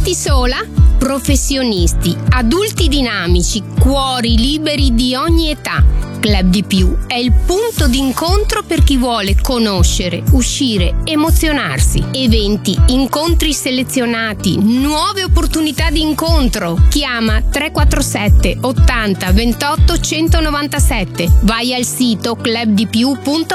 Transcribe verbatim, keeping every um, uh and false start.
Senti sola? Professionisti, adulti dinamici, cuori liberi di ogni età. Club di Più è il punto d'incontro per chi vuole conoscere, uscire, emozionarsi. Eventi, incontri selezionati, nuove opportunità di incontro. Chiama tre quattro sette ottanta ventotto centonovantasette. Vai al sito club di più punto